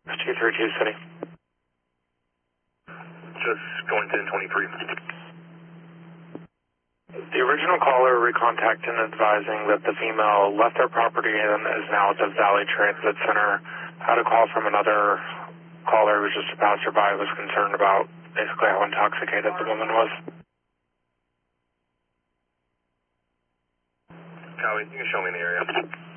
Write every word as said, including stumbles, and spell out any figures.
two three two City. Just going to twenty-three. The original caller recontacted and advising that the female left their property and is now at the Valley Transit Center. Had a call from another caller who was just a passerby, was concerned about basically how intoxicated the woman was. Copy, you can show me in the area.